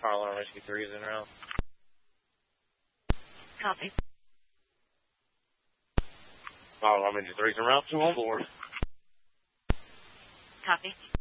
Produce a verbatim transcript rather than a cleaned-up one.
Fire alarm rescue three is en route. Copy. Fire alarm engine three is en route. Two on board. Copy.